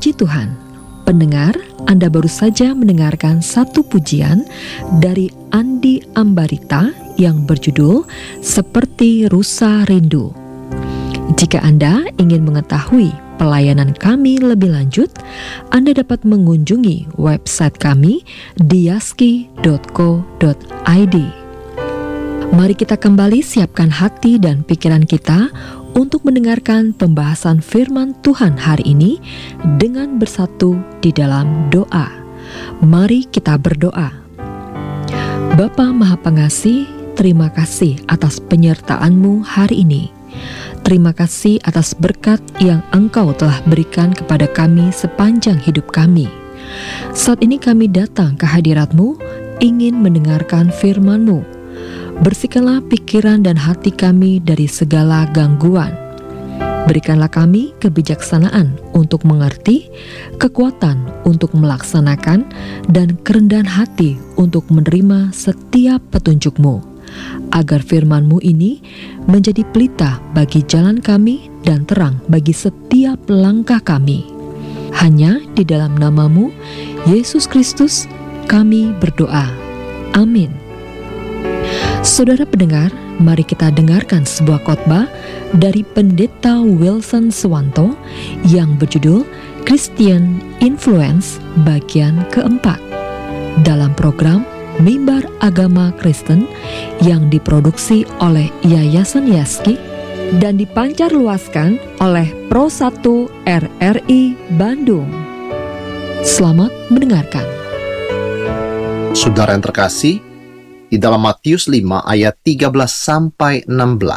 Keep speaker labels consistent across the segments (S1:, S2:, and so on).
S1: Puji Tuhan, pendengar, Anda baru saja mendengarkan satu pujian dari Andi Ambarita yang berjudul Seperti Rusa Rindu. Jika Anda ingin mengetahui pelayanan kami lebih lanjut, Anda dapat mengunjungi website kami di yaski.co.id. Mari kita kembali siapkan hati dan pikiran kita untuk mendengarkan pembahasan firman Tuhan hari ini dengan bersatu di dalam doa. Mari kita berdoa. Bapa Maha Pengasih, terima kasih atas penyertaan-Mu hari ini. Terima kasih atas berkat yang Engkau telah berikan kepada kami sepanjang hidup kami. Saat ini kami datang ke hadirat-Mu, ingin mendengarkan firman-Mu. Bersihkanlah pikiran dan hati kami dari segala gangguan. Berikanlah kami kebijaksanaan untuk mengerti, kekuatan untuk melaksanakan, dan kerendahan hati untuk menerima setiap petunjuk-Mu, agar firman-Mu ini menjadi pelita bagi jalan kami dan terang bagi setiap langkah kami. Hanya di dalam nama-Mu, Yesus Kristus, kami berdoa. Amin. Saudara pendengar, mari kita dengarkan sebuah khotbah dari Pendeta Wilson Suwanto yang berjudul Christian Influence bagian keempat dalam program Mimbar Agama Kristen yang diproduksi oleh Yayasan Yaski dan dipancarluaskan oleh Pro 1 RRI Bandung. Selamat mendengarkan.
S2: Saudara yang terkasih, di dalam Matius 5 ayat 13-16,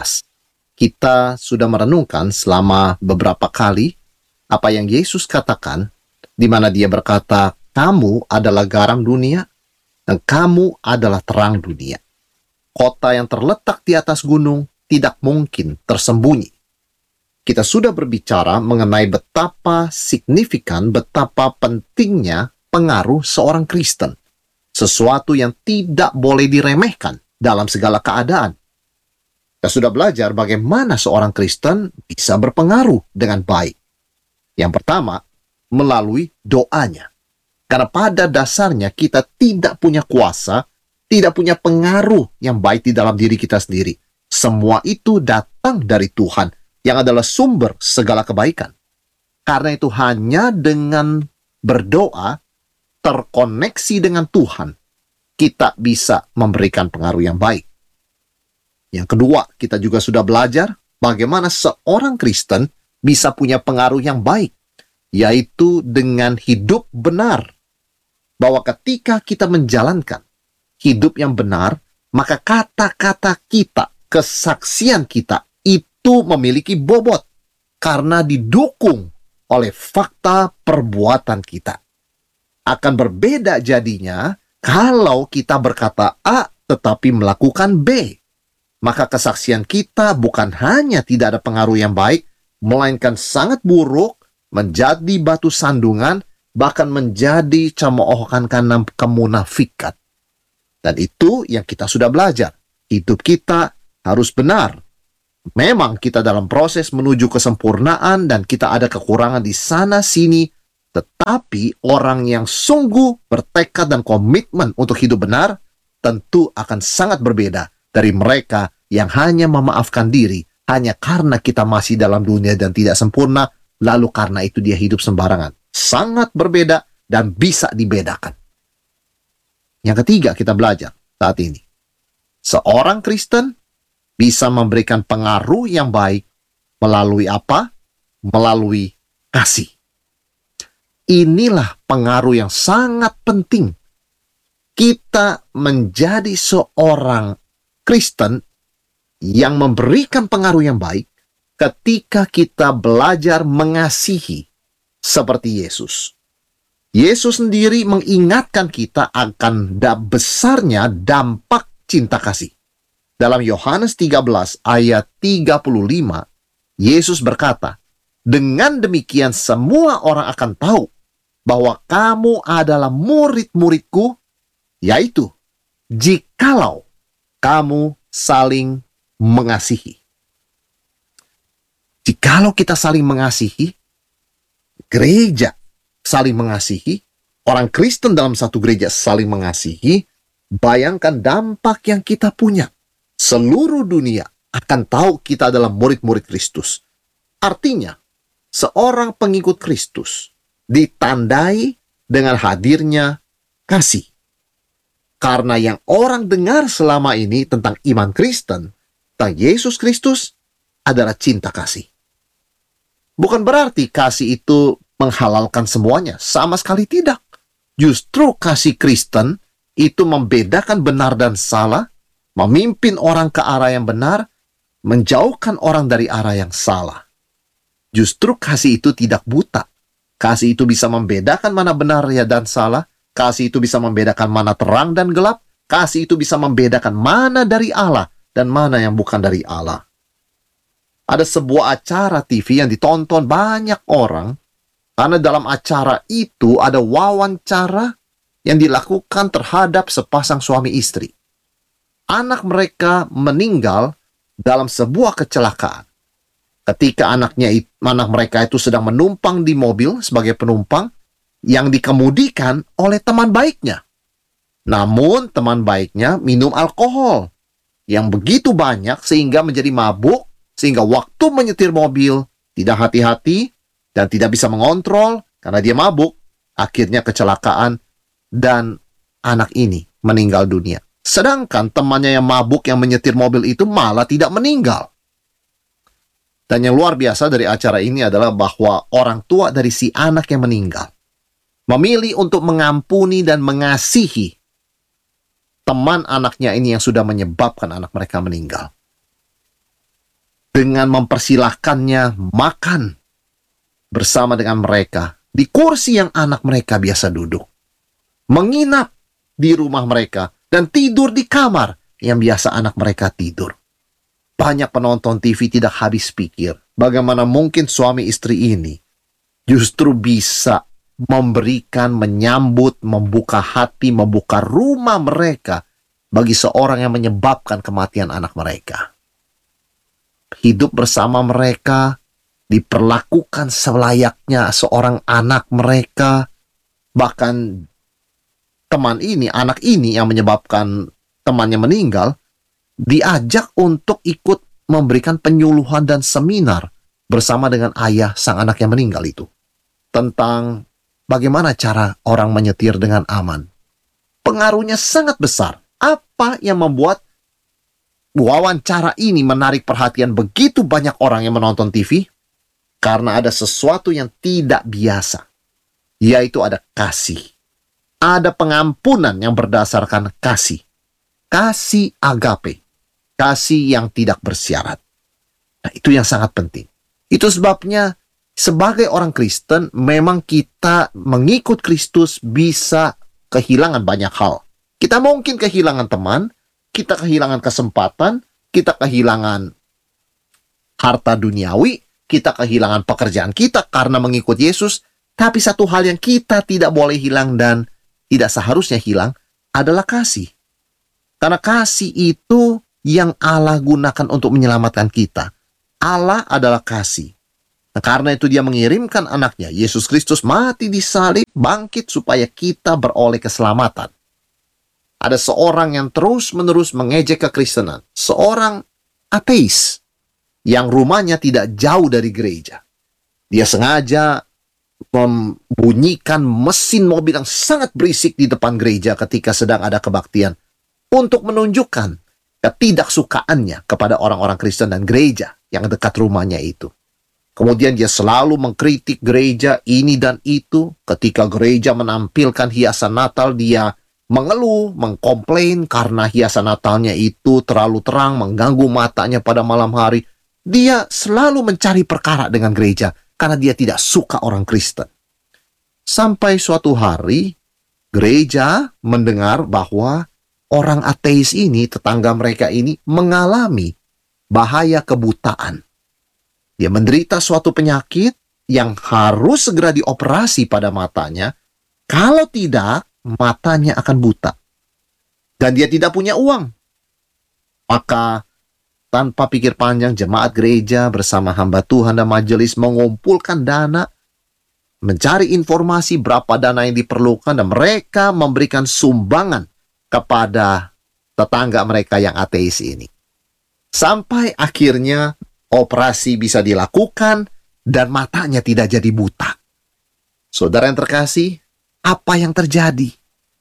S2: kita sudah merenungkan selama beberapa kali apa yang Yesus katakan, di mana Dia berkata, "Kamu adalah garam dunia, dan kamu adalah terang dunia. Kota yang terletak di atas gunung tidak mungkin tersembunyi." Kita sudah berbicara mengenai betapa signifikan, betapa pentingnya pengaruh seorang Kristen. Sesuatu yang tidak boleh diremehkan dalam segala keadaan. Kita sudah belajar bagaimana seorang Kristen bisa berpengaruh dengan baik. Yang pertama, melalui doanya. Karena pada dasarnya kita tidak punya kuasa, tidak punya pengaruh yang baik di dalam diri kita sendiri. Semua itu datang dari Tuhan, yang adalah sumber segala kebaikan. Karena itu hanya dengan berdoa, terkoneksi dengan Tuhan, kita bisa memberikan pengaruh yang baik. Yang kedua, kita juga sudah belajar bagaimana seorang Kristen bisa punya pengaruh yang baik, yaitu dengan hidup benar. Bahwa ketika kita menjalankan hidup yang benar, maka kata-kata kita, kesaksian kita, itu memiliki bobot karena didukung oleh fakta perbuatan kita. Akan berbeda jadinya kalau kita berkata A tetapi melakukan B. Maka kesaksian kita bukan hanya tidak ada pengaruh yang baik, melainkan sangat buruk, menjadi batu sandungan, bahkan menjadi cemoohan karena kemunafikan. Dan itu yang kita sudah belajar. Hidup kita harus benar. Memang kita dalam proses menuju kesempurnaan dan kita ada kekurangan di sana-sini, tetapi orang yang sungguh bertekad dan komitmen untuk hidup benar tentu akan sangat berbeda dari mereka yang hanya memaafkan diri hanya karena kita masih dalam dunia dan tidak sempurna, lalu karena itu dia hidup sembarangan. Sangat berbeda dan bisa dibedakan. Yang ketiga kita belajar saat ini. Seorang Kristen bisa memberikan pengaruh yang baik melalui apa? Melalui kasih. Inilah pengaruh yang sangat penting. Kita menjadi seorang Kristen yang memberikan pengaruh yang baik ketika kita belajar mengasihi seperti Yesus. Yesus sendiri mengingatkan kita akan besarnya dampak cinta kasih. Dalam Yohanes 13 ayat 35, Yesus berkata, "Dengan demikian semua orang akan tahu bahwa kamu adalah murid-muridku, yaitu jikalau kamu saling mengasihi." Jikalau kita saling mengasihi, gereja saling mengasihi, orang Kristen dalam satu gereja saling mengasihi, bayangkan dampak yang kita punya. Seluruh dunia akan tahu kita adalah murid-murid Kristus. Artinya, seorang pengikut Kristus ditandai dengan hadirnya kasih. Karena yang orang dengar selama ini tentang iman Kristen, tentang Yesus Kristus, adalah cinta kasih. Bukan berarti kasih itu menghalalkan semuanya, sama sekali tidak. Justru kasih Kristen itu membedakan benar dan salah, memimpin orang ke arah yang benar, menjauhkan orang dari arah yang salah. Justru kasih itu tidak buta. Kasih itu bisa membedakan mana benar ya dan salah. Kasih itu bisa membedakan mana terang dan gelap. Kasih itu bisa membedakan mana dari Allah dan mana yang bukan dari Allah. Ada sebuah acara TV yang ditonton banyak orang, karena dalam acara itu ada wawancara yang dilakukan terhadap sepasang suami istri. Anak mereka meninggal dalam sebuah kecelakaan. Ketika anak mereka itu sedang menumpang di mobil sebagai penumpang yang dikemudikan oleh teman baiknya. Namun teman baiknya minum alkohol yang begitu banyak sehingga menjadi mabuk, sehingga waktu menyetir mobil tidak hati-hati dan tidak bisa mengontrol karena dia mabuk. Akhirnya kecelakaan dan anak ini meninggal dunia. Sedangkan temannya yang mabuk yang menyetir mobil itu malah tidak meninggal. Dan yang luar biasa dari acara ini adalah bahwa orang tua dari si anak yang meninggal memilih untuk mengampuni dan mengasihi teman anaknya ini yang sudah menyebabkan anak mereka meninggal. Dengan mempersilahkannya makan bersama dengan mereka di kursi yang anak mereka biasa duduk. Menginap di rumah mereka dan tidur di kamar yang biasa anak mereka tidur. Banyak penonton TV tidak habis pikir bagaimana mungkin suami istri ini justru bisa memberikan, menyambut, membuka hati, membuka rumah mereka bagi seorang yang menyebabkan kematian anak mereka. Hidup bersama mereka, diperlakukan selayaknya seorang anak mereka. Bahkan anak ini yang menyebabkan temannya meninggal, diajak untuk ikut memberikan penyuluhan dan seminar bersama dengan ayah sang anak yang meninggal itu. Tentang bagaimana cara orang menyetir dengan aman. Pengaruhnya sangat besar. Apa yang membuat wawancara ini menarik perhatian begitu banyak orang yang menonton TV? Karena ada sesuatu yang tidak biasa, yaitu ada kasih. Ada pengampunan yang berdasarkan kasih. Kasih agape. Kasih yang tidak bersyarat. Nah, itu yang sangat penting. Itu sebabnya sebagai orang Kristen, memang kita mengikut Kristus bisa kehilangan banyak hal. Kita mungkin kehilangan teman, kita kehilangan kesempatan, kita kehilangan harta duniawi, kita kehilangan pekerjaan kita karena mengikut Yesus. Tapi satu hal yang kita tidak boleh hilang dan tidak seharusnya hilang adalah kasih. Karena kasih itu yang Allah gunakan untuk menyelamatkan kita. Allah adalah kasih. Nah, karena itu dia mengirimkan anaknya, Yesus Kristus mati di salib, bangkit supaya kita beroleh keselamatan. Ada seorang yang terus-menerus mengejek kekristenan. Seorang ateis yang rumahnya tidak jauh dari gereja. Dia sengaja membunyikan mesin mobil yang sangat berisik di depan gereja ketika sedang ada kebaktian untuk menunjukkan ketidaksukaannya kepada orang-orang Kristen dan gereja yang dekat rumahnya itu. Kemudian dia selalu mengkritik gereja ini dan itu. Ketika gereja menampilkan hiasan Natal, dia mengeluh, mengkomplain karena hiasan Natalnya itu terlalu terang, mengganggu matanya pada malam hari. Dia selalu mencari perkara dengan gereja karena dia tidak suka orang Kristen. Sampai suatu hari, gereja mendengar bahwa orang ateis ini, tetangga mereka ini, mengalami bahaya kebutaan. Dia menderita suatu penyakit yang harus segera dioperasi pada matanya. Kalau tidak, matanya akan buta. Dan dia tidak punya uang. Maka tanpa pikir panjang, jemaat gereja bersama hamba Tuhan dan majelis mengumpulkan dana mencari informasi berapa dana yang diperlukan, dan mereka memberikan sumbangan kepada tetangga mereka yang ateis ini. Sampai akhirnya operasi bisa dilakukan dan matanya tidak jadi buta. Saudara yang terkasih, apa yang terjadi?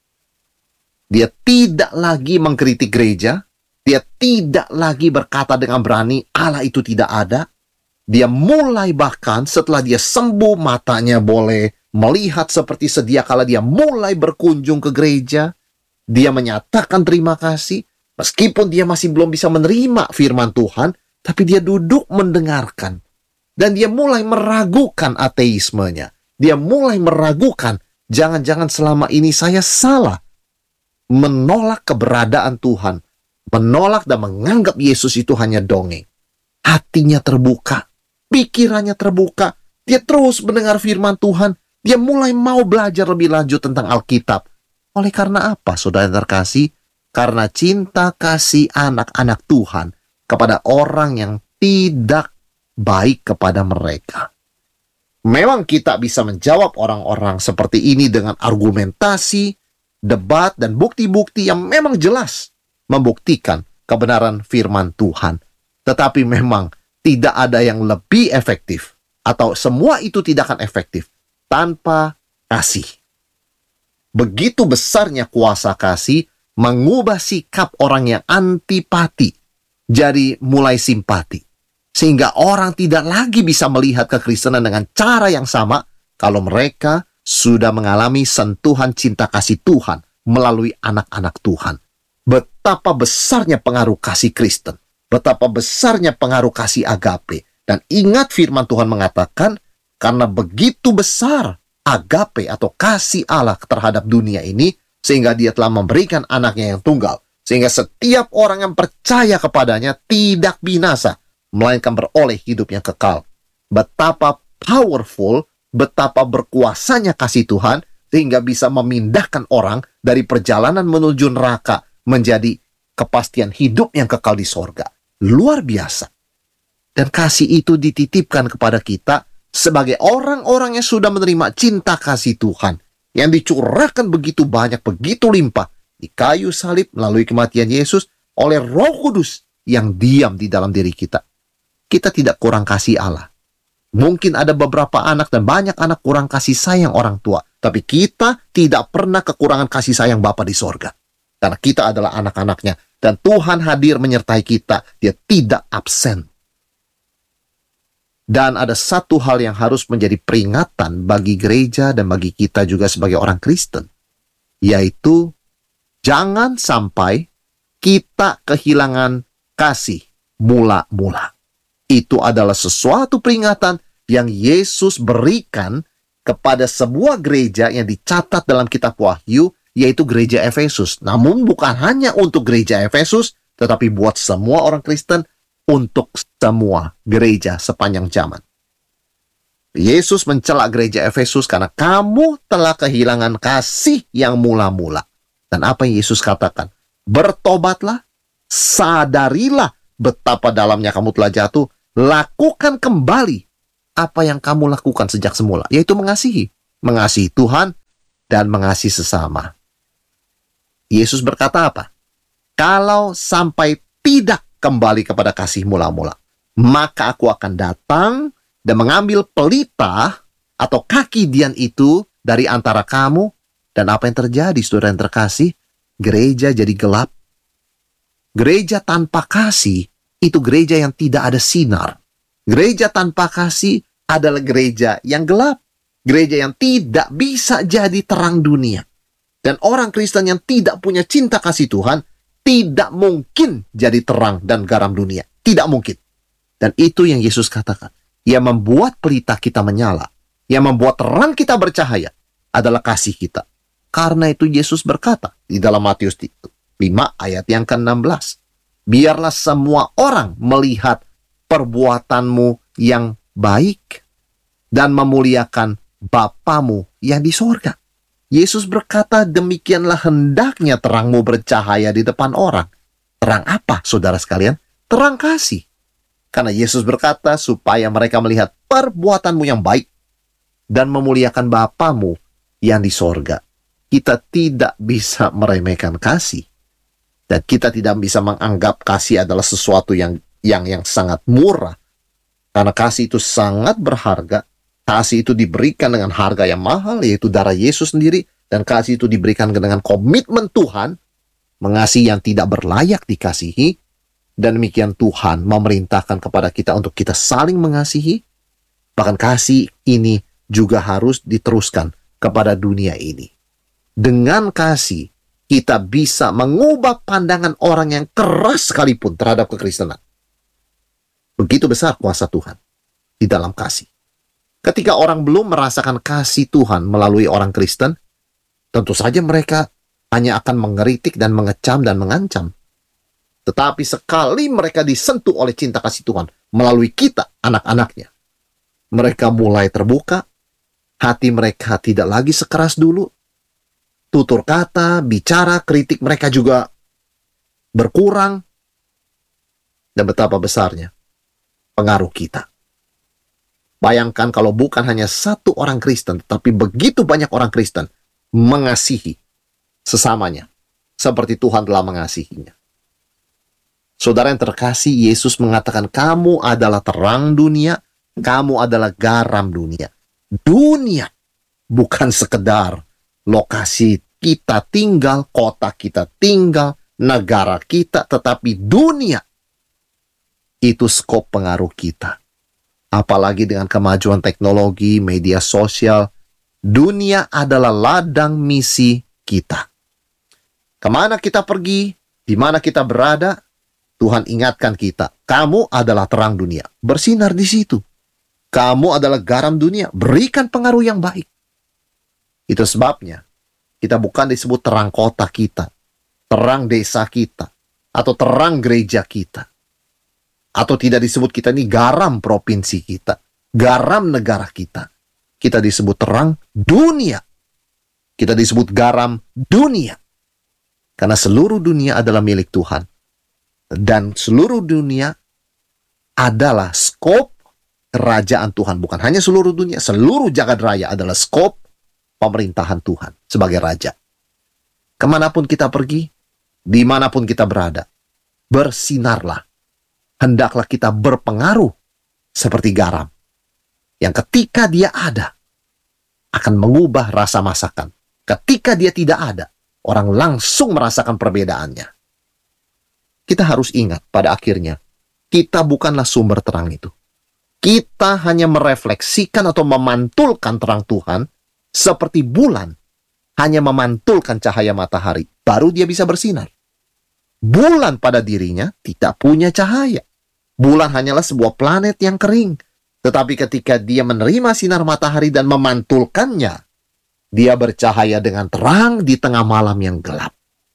S2: Dia tidak lagi mengkritik gereja, dia tidak lagi berkata dengan berani Allah itu tidak ada. Dia mulai, bahkan setelah dia sembuh, matanya boleh melihat seperti sedia kala, dia mulai berkunjung ke gereja. Dia menyatakan terima kasih, meskipun dia masih belum bisa menerima firman Tuhan, tapi dia duduk mendengarkan. Dan dia mulai meragukan ateismenya. Dia mulai meragukan, jangan-jangan selama ini saya salah menolak keberadaan Tuhan, menolak dan menganggap Yesus itu hanya dongeng. Hatinya terbuka, pikirannya terbuka, dia terus mendengar firman Tuhan, dia mulai mau belajar lebih lanjut tentang Alkitab. Oleh karena apa, saudara yang terkasih? Karena cinta kasih anak-anak Tuhan kepada orang yang tidak baik kepada mereka. Memang kita bisa menjawab orang-orang seperti ini dengan argumentasi, debat, dan bukti-bukti yang memang jelas membuktikan kebenaran firman Tuhan. Tetapi memang tidak ada yang lebih efektif, atau semua itu tidak akan efektif tanpa kasih. Begitu besarnya kuasa kasih mengubah sikap orang yang antipati jadi mulai simpati. Sehingga orang tidak lagi bisa melihat kekristenan dengan cara yang sama kalau mereka sudah mengalami sentuhan cinta kasih Tuhan melalui anak-anak Tuhan. Betapa besarnya pengaruh kasih Kristen, betapa besarnya pengaruh kasih agape. Dan ingat firman Tuhan mengatakan, karena begitu besar agape atau kasih Allah terhadap dunia ini, sehingga dia telah memberikan anaknya yang tunggal, sehingga setiap orang yang percaya kepadanya tidak binasa, melainkan beroleh hidup yang kekal. Betapa powerful, betapa berkuasanya kasih Tuhan, sehingga bisa memindahkan orang dari perjalanan menuju neraka menjadi kepastian hidup yang kekal di sorga. Luar biasa. Dan kasih itu dititipkan kepada kita sebagai orang-orang yang sudah menerima cinta kasih Tuhan, yang dicurahkan begitu banyak, begitu limpah di kayu salib melalui kematian Yesus oleh Roh Kudus yang diam di dalam diri kita. Kita tidak kurang kasih Allah. Mungkin ada beberapa anak dan banyak anak kurang kasih sayang orang tua, tapi kita tidak pernah kekurangan kasih sayang Bapa di sorga. Karena kita adalah anak-anaknya, dan Tuhan hadir menyertai kita. Dia tidak absen. Dan ada satu hal yang harus menjadi peringatan bagi gereja dan bagi kita juga sebagai orang Kristen, yaitu jangan sampai kita kehilangan kasih mula-mula. Itu adalah sesuatu peringatan yang Yesus berikan kepada sebuah gereja yang dicatat dalam kitab Wahyu, yaitu gereja Efesus. Namun bukan hanya untuk gereja Efesus, tetapi buat semua orang Kristen, untuk semua gereja sepanjang zaman. Yesus mencela gereja Efesus karena kamu telah kehilangan kasih yang mula-mula. Dan apa yang Yesus katakan? Bertobatlah, sadarilah betapa dalamnya kamu telah jatuh, lakukan kembali apa yang kamu lakukan sejak semula, yaitu mengasihi. Mengasihi Tuhan dan mengasihi sesama. Yesus berkata apa? Kalau sampai tidak kembali kepada kasih mula-mula, maka aku akan datang dan mengambil pelita atau kaki dian itu dari antara kamu. Dan apa yang terjadi, saudara yang terkasih? Gereja jadi gelap. Gereja tanpa kasih itu gereja yang tidak ada sinar. Gereja tanpa kasih adalah gereja yang gelap. Gereja yang tidak bisa jadi terang dunia. Dan orang Kristen yang tidak punya cinta kasih Tuhan tidak mungkin jadi terang dan garam dunia. Tidak mungkin. Dan itu yang Yesus katakan. Yang membuat pelita kita menyala, yang membuat terang kita bercahaya, adalah kasih kita. Karena itu Yesus berkata di dalam Matius 5 ayat yang ke-16. Biarlah semua orang melihat perbuatanmu yang baik dan memuliakan Bapamu yang di sorga. Yesus berkata, demikianlah hendaknya terangmu bercahaya di depan orang. Terang apa, saudara sekalian? Terang kasih. Karena Yesus berkata, supaya mereka melihat perbuatanmu yang baik. dan memuliakan Bapamu yang di sorga. Kita tidak bisa meremehkan kasih. Dan kita tidak bisa menganggap kasih adalah sesuatu yang sangat murah. Karena kasih itu sangat berharga. Kasih itu diberikan dengan harga yang mahal, yaitu darah Yesus sendiri. Dan kasih itu diberikan dengan komitmen Tuhan, mengasihi yang tidak berlayak dikasihi. Dan demikian Tuhan memerintahkan kepada kita untuk kita saling mengasihi. Bahkan kasih ini juga harus diteruskan kepada dunia ini. Dengan kasih, kita bisa mengubah pandangan orang yang keras sekalipun terhadap kekristenan. Begitu besar kuasa Tuhan di dalam kasih. Ketika orang belum merasakan kasih Tuhan melalui orang Kristen, tentu saja mereka hanya akan mengeritik dan mengecam dan mengancam. Tetapi sekali mereka disentuh oleh cinta kasih Tuhan melalui kita, anak-anaknya, mereka mulai terbuka, hati mereka tidak lagi sekeras dulu, tutur kata, bicara, kritik mereka juga berkurang. Dan betapa besarnya pengaruh kita. Bayangkan kalau bukan hanya satu orang Kristen, tetapi begitu banyak orang Kristen mengasihi sesamanya, seperti Tuhan telah mengasihinya. Saudara yang terkasih, Yesus mengatakan, kamu adalah terang dunia, kamu adalah garam dunia. Dunia bukan sekedar lokasi kita tinggal, kota kita tinggal, negara kita, tetapi dunia itu skop pengaruh kita. Apalagi dengan kemajuan teknologi, media sosial, dunia adalah ladang misi kita. Kemana kita pergi, di mana kita berada, Tuhan ingatkan kita, kamu adalah terang dunia, bersinar di situ. Kamu adalah garam dunia, berikan pengaruh yang baik. Itu sebabnya kita bukan disebut terang kota kita, terang desa kita, atau terang gereja kita. Atau tidak disebut kita ini garam provinsi kita, garam negara kita. Kita disebut terang dunia. Kita disebut garam dunia. Karena seluruh dunia adalah milik Tuhan. Dan seluruh dunia adalah skop kerajaan Tuhan. Bukan hanya seluruh dunia, seluruh jagat raya adalah skop pemerintahan Tuhan sebagai raja. Kemanapun kita pergi, dimanapun kita berada, bersinarlah. Hendaklah kita berpengaruh seperti garam, yang ketika dia ada, akan mengubah rasa masakan. Ketika dia tidak ada, orang langsung merasakan perbedaannya. Kita harus ingat pada akhirnya, kita bukanlah sumber terang itu. Kita hanya merefleksikan atau memantulkan terang Tuhan, seperti bulan hanya memantulkan cahaya matahari, baru dia bisa bersinar. Bulan pada dirinya tidak punya cahaya. Bulan hanyalah sebuah planet yang kering. Tetapi ketika dia menerima sinar matahari dan memantulkannya, dia bercahaya dengan terang di tengah malam yang gelap.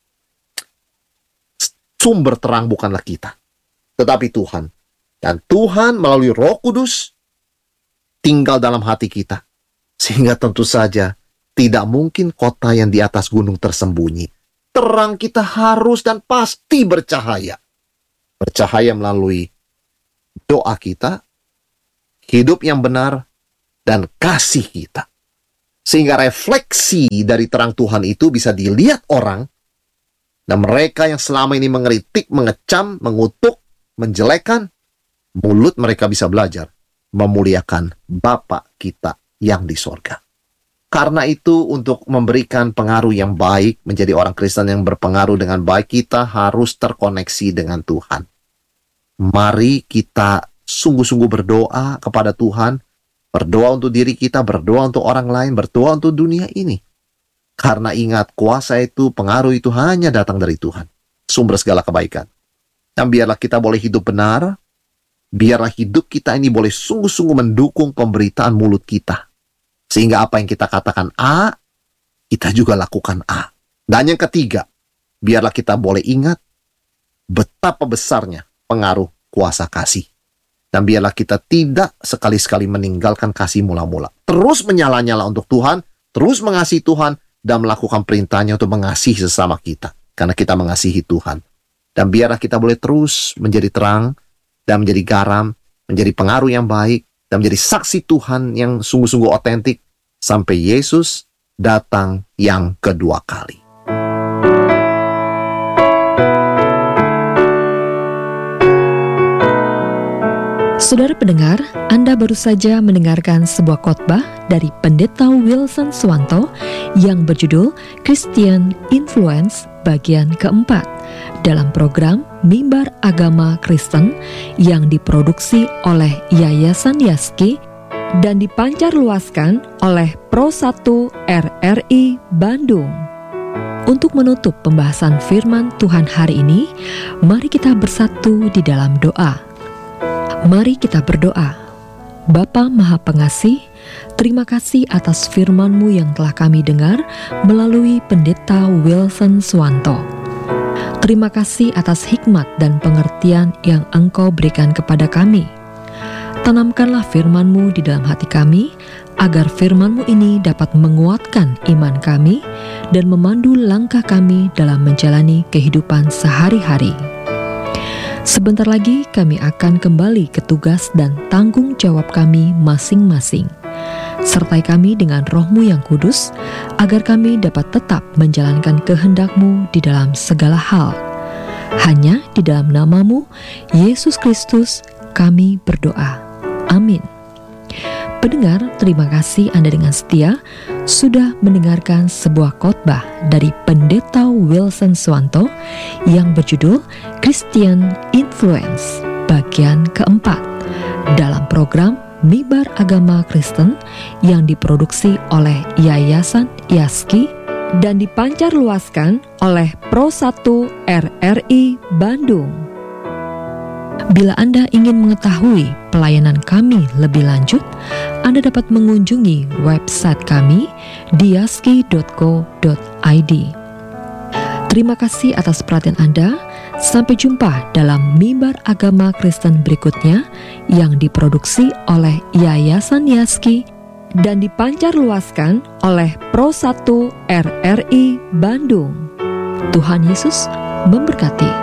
S2: Sumber terang bukanlah kita, tetapi Tuhan. Dan Tuhan melalui Roh Kudus tinggal dalam hati kita. Sehingga tentu saja tidak mungkin kota yang di atas gunung tersembunyi. Terang kita harus dan pasti bercahaya. Bercahaya melalui doa kita, hidup yang benar, dan kasih kita. Sehingga refleksi dari terang Tuhan itu bisa dilihat orang, dan mereka yang selama ini mengeritik, mengecam, mengutuk, menjelekan, mulut mereka bisa belajar memuliakan Bapa kita yang di sorga. Karena itu, untuk memberikan pengaruh yang baik, menjadi orang Kristen yang berpengaruh dengan baik, kita harus terkoneksi dengan Tuhan. Mari kita sungguh-sungguh berdoa kepada Tuhan, berdoa untuk diri kita, berdoa untuk orang lain, berdoa untuk dunia ini. Karena ingat, kuasa itu, pengaruh itu hanya datang dari Tuhan, sumber segala kebaikan. Dan biarlah kita boleh hidup benar, biarlah hidup kita ini boleh sungguh-sungguh mendukung pemberitaan mulut kita. Sehingga apa yang kita katakan A, kita juga lakukan A. Dan yang ketiga, biarlah kita boleh ingat betapa besarnya pengaruh kuasa kasih. Dan biarlah kita tidak sekali-sekali meninggalkan kasih mula-mula. Terus menyala-nyala untuk Tuhan, terus mengasihi Tuhan, dan melakukan perintahnya untuk mengasihi sesama kita. Karena kita mengasihi Tuhan. Dan biarlah kita boleh terus menjadi terang, dan menjadi garam, menjadi pengaruh yang baik, dan menjadi saksi Tuhan yang sungguh-sungguh otentik, sampai Yesus datang yang kedua kali.
S1: Saudara pendengar, Anda baru saja mendengarkan sebuah khotbah dari Pendeta Wilson Suwanto yang berjudul Christian Influence bagian keempat dalam program Mimbar Agama Kristen yang diproduksi oleh Yayasan Yaski dan dipancarluaskan oleh Pro 1 RRI Bandung. Untuk menutup pembahasan firman Tuhan hari ini, mari kita bersatu di dalam doa. Mari kita berdoa. Bapa Maha Pengasih, terima kasih atas firman-Mu yang telah kami dengar melalui Pendeta Wilson Suwanto. Terima kasih atas hikmat dan pengertian yang Engkau berikan kepada kami. Tanamkanlah firman-Mu di dalam hati kami, agar firman-Mu ini dapat menguatkan iman kami dan memandu langkah kami dalam menjalani kehidupan sehari-hari. Sebentar lagi kami akan kembali ke tugas dan tanggung jawab kami masing-masing. Sertai kami dengan Roh-Mu yang kudus, agar kami dapat tetap menjalankan kehendak-Mu di dalam segala hal. Hanya di dalam nama-Mu, Yesus Kristus, kami berdoa. Amin. Pendengar, terima kasih Anda dengan setia sudah mendengarkan sebuah khotbah dari Pendeta Wilson Suwanto yang berjudul Christian Influence bagian keempat dalam program Mimbar Agama Kristen yang diproduksi oleh Yayasan Yaski dan dipancarluaskan oleh Pro 1 RRI Bandung. Bila Anda ingin mengetahui pelayanan kami lebih lanjut, Anda dapat mengunjungi website kami di yaski.co.id. Terima kasih atas perhatian Anda. Sampai jumpa dalam Mimbar Agama Kristen berikutnya yang diproduksi oleh Yayasan Yaski dan dipancarluaskan oleh Pro 1 RRI Bandung. Tuhan Yesus memberkati.